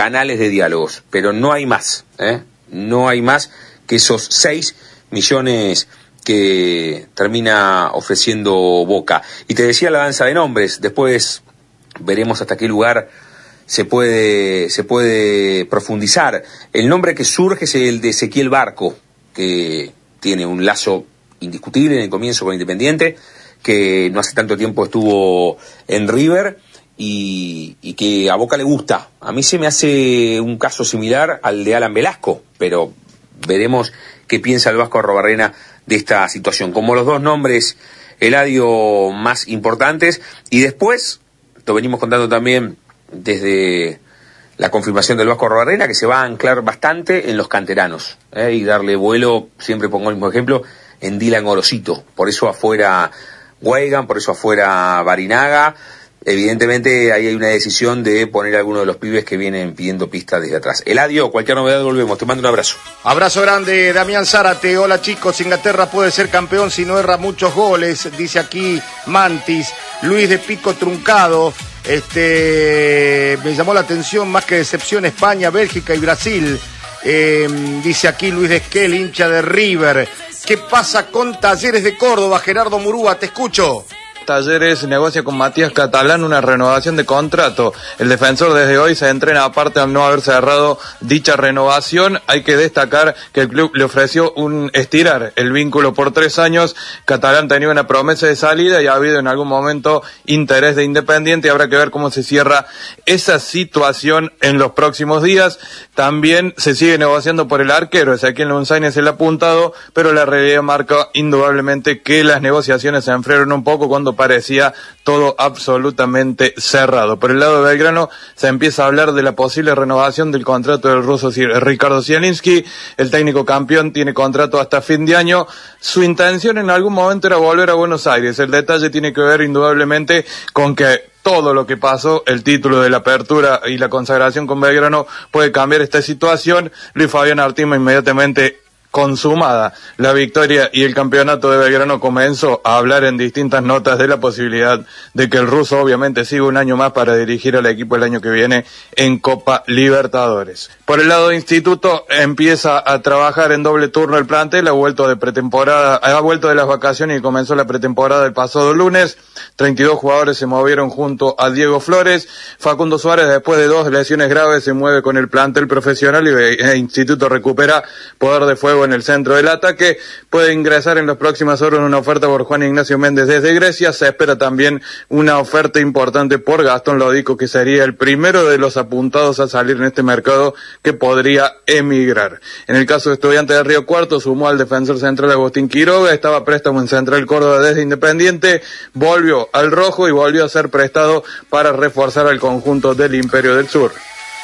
canales de diálogos, pero no hay más, no hay más que esos 6 millones que termina ofreciendo Boca. Y te decía la danza de nombres, después veremos hasta qué lugar se puede profundizar. El nombre que surge es el de Ezequiel Barco, que tiene un lazo indiscutible en el comienzo con Independiente, que no hace tanto tiempo estuvo en River y que a Boca le gusta. A mí se me hace un caso similar al de Alan Velasco, pero veremos qué piensa el Vasco Arrobarrena de esta situación. Como los dos nombres, Eladio, más importantes, y después, lo venimos contando también desde la confirmación del Vasco Arrobarrena, que se va a anclar bastante en los canteranos, y darle vuelo, siempre pongo el mismo ejemplo, en Dylan Orosito. Por eso afuera Weigand, por eso afuera Barinaga. Evidentemente ahí hay una decisión de poner a alguno de los pibes que vienen pidiendo pista desde atrás. Eladio, cualquier novedad volvemos, te mando un abrazo. Abrazo grande, Damián Zárate. Hola chicos, Inglaterra puede ser campeón si no erra muchos goles, dice aquí Mantis. Luis de Pico Truncado, me llamó la atención más que decepción España, Bélgica y Brasil. Dice aquí Luis de Esquel, hincha de River. ¿Qué pasa con Talleres de Córdoba? Gerardo Murúa, te escucho. Talleres negocia con Matías Catalán una renovación de contrato. El defensor desde hoy se entrena aparte al no haber cerrado dicha renovación. Hay que destacar que el club le ofreció estirar el vínculo por 3 años. Catalán tenía una promesa de salida y ha habido en algún momento interés de Independiente. Habrá que ver cómo se cierra esa situación en los próximos días. También se sigue negociando por el arquero. Ezequiel González el apuntado, pero la realidad marca indudablemente que las negociaciones se enfriaron un poco cuando parecía todo absolutamente cerrado. Por el lado de Belgrano se empieza a hablar de la posible renovación del contrato del ruso Ricardo Zielinski. El técnico campeón tiene contrato hasta fin de año. Su intención en algún momento era volver a Buenos Aires. El detalle tiene que ver indudablemente con que todo lo que pasó, el título de la apertura y la consagración con Belgrano puede cambiar esta situación. Luis Fabián Artima inmediatamente consumada la victoria y el campeonato de Belgrano comenzó a hablar en distintas notas de la posibilidad de que el ruso obviamente siga un año más para dirigir al equipo el año que viene en Copa Libertadores. Por el lado de Instituto empieza a trabajar en doble turno el plantel, ha vuelto de las vacaciones y comenzó la pretemporada el pasado lunes. 32 jugadores se movieron junto a Diego Flores. Facundo Suárez, después de 2 lesiones graves, se mueve con el plantel profesional y Instituto recupera poder de fuego en el centro del ataque. Puede ingresar en las próximas horas una oferta por Juan Ignacio Méndez desde Grecia. Se espera también una oferta importante por Gastón Lodico, que sería el primero de los apuntados a salir en este mercado que podría emigrar. En el caso de Estudiantes de Río Cuarto, sumó al defensor central Agustín Quiroga, estaba a préstamo en Central Córdoba desde Independiente, volvió al rojo y volvió a ser prestado para reforzar al conjunto del Imperio del Sur.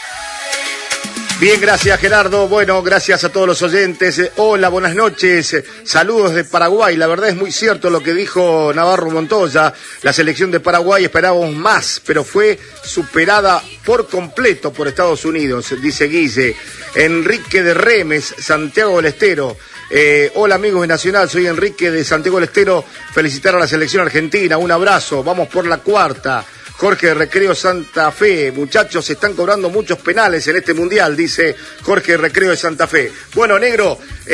Bien, gracias Gerardo. Bueno, gracias a todos los oyentes. Hola, buenas noches. Saludos de Paraguay. La verdad es muy cierto lo que dijo Navarro Montoya. La selección de Paraguay esperábamos más, pero fue superada por completo por Estados Unidos, dice Guille. Enrique de Remes, Santiago del Estero. Hola amigos de Nacional, soy Enrique de Santiago del Estero. Felicitar a la selección argentina. Un abrazo. Vamos por la 4ª. Jorge de Recreo Santa Fe, muchachos, se están cobrando muchos penales en este mundial, dice Jorge de Recreo de Santa Fe. Bueno, negro,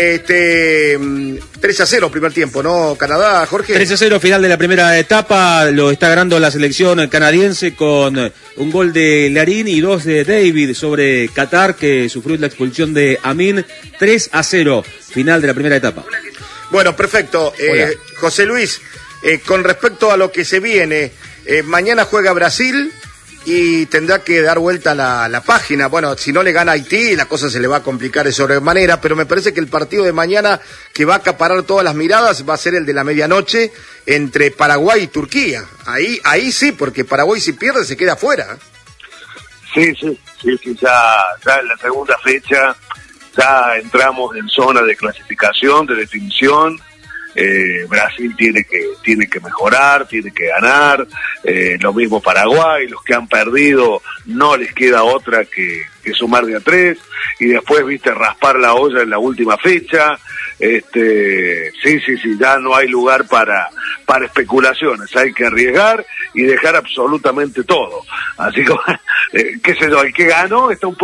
3-0 primer tiempo, ¿no? Canadá, Jorge. 3-0 final de la primera etapa, lo está ganando la selección canadiense con un gol de Larín y 2 de David sobre Qatar, que sufrió la expulsión de Amin. 3-0, final de la primera etapa. Bueno, perfecto. José Luis, con respecto a lo que se viene, mañana juega Brasil y tendrá que dar vuelta la página. Bueno, si no le gana Haití, la cosa se le va a complicar de sobremanera, pero me parece que el partido de mañana que va a acaparar todas las miradas va a ser el de la medianoche entre Paraguay y Turquía. Ahí sí, porque Paraguay si pierde se queda afuera. Sí, ya en la segunda fecha ya entramos en zona de clasificación, de definición. Brasil tiene que mejorar, tiene que ganar, lo mismo Paraguay, los que han perdido no les queda otra que sumar de a 3 y después raspar la olla en la última fecha. Sí, ya no hay lugar para especulaciones, hay que arriesgar y dejar absolutamente todo, así que qué sé yo, el que ganó está un poco